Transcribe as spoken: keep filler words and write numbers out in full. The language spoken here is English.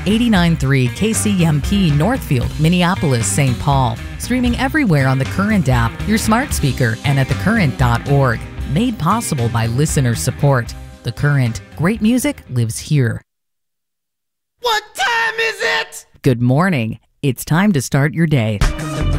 eighty-nine point three K C M P Northfield, Minneapolis, Saint Paul. Streaming everywhere on the Current app, your smart speaker, and at the current dot org. Made possible by listener support. The Current. Great music lives here. What time is it? Good morning. It's time to start your day.